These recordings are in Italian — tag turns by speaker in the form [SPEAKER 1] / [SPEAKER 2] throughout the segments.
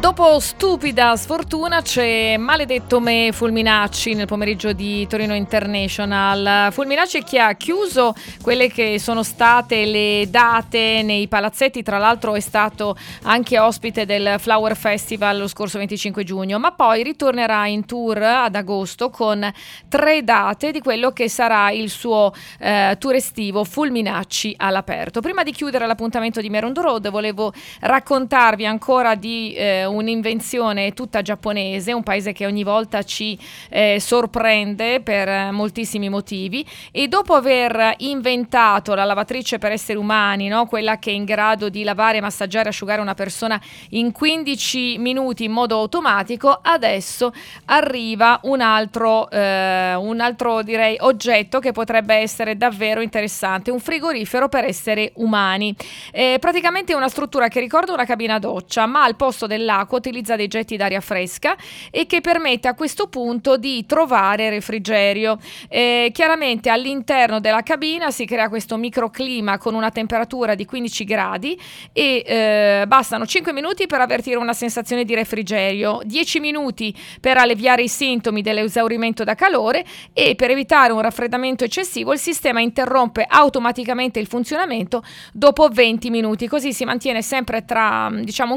[SPEAKER 1] Dopo stupida sfortuna c'è maledetto me Fulminacci nel pomeriggio di Torino International. Fulminacci che ha chiuso quelle che sono state le date nei palazzetti, tra l'altro è stato anche ospite del Flower Festival lo scorso 25 giugno, ma poi ritornerà in tour ad agosto con 3 date di quello che sarà il suo tour estivo Fulminacci all'aperto. Prima di chiudere l'appuntamento di Merondo Road volevo raccontarvi ancora di un'invenzione tutta giapponese, un paese che ogni volta ci sorprende per moltissimi motivi, e dopo aver inventato la lavatrice per esseri umani, no? Quella che è in grado di lavare, massaggiare e asciugare una persona in 15 minuti in modo automatico, adesso arriva un altro direi oggetto che potrebbe essere davvero interessante, un frigorifero per esseri umani. Praticamente è una struttura che ricorda una cabina doccia, ma al posto dell'acqua utilizza dei getti d'aria fresca e che permette a questo punto di trovare refrigerio. Chiaramente all'interno della cabina si crea questo microclima con una temperatura di 15 gradi e bastano 5 minuti per avvertire una sensazione di refrigerio, 10 minuti per alleviare i sintomi dell'esaurimento da calore, e per evitare un raffreddamento eccessivo il sistema interrompe automaticamente il funzionamento dopo 20 minuti, così si mantiene sempre tra, diciamo,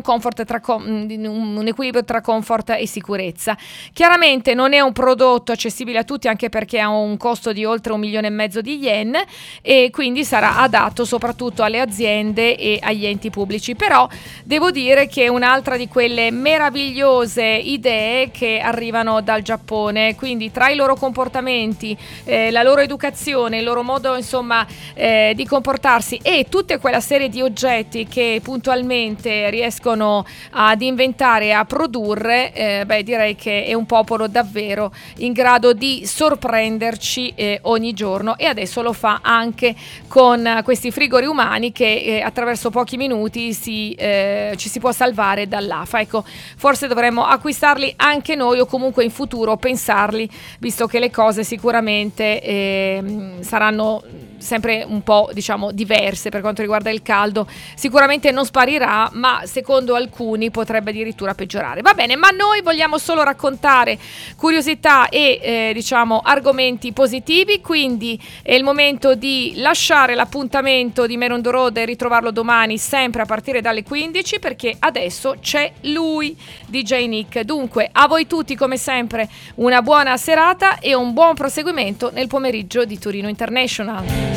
[SPEAKER 1] un equilibrio tra comfort e sicurezza. Chiaramente non è un prodotto accessibile a tutti, anche perché ha un costo di oltre 1,5 milioni di yen e quindi sarà adatto soprattutto alle aziende e agli enti pubblici. Però devo dire che è un'altra di quelle meravigliose idee che arrivano dal Giappone, quindi tra i loro comportamenti, la loro educazione, il loro modo insomma di comportarsi e tutta quella serie di oggetti che puntualmente riescono ad inventare e a produrre, direi che è un popolo davvero in grado di sorprenderci ogni giorno, e adesso lo fa anche con questi frigori umani che attraverso pochi minuti ci si può salvare dall'afa. Ecco, forse dovremmo acquistarli anche noi, o comunque in futuro pensarli, visto che le cose sicuramente saranno sempre un po', diciamo, diverse per quanto riguarda il caldo. Sicuramente non sparirà, ma secondo alcuni potrebbe addirittura peggiorare. Va bene, ma noi vogliamo solo raccontare curiosità e diciamo argomenti positivi, quindi è il momento di lasciare l'appuntamento di Merondo Road e ritrovarlo domani sempre a partire dalle 15, perché adesso c'è lui, DJ Nick. Dunque a voi tutti come sempre una buona serata e un buon proseguimento nel pomeriggio di Torino International.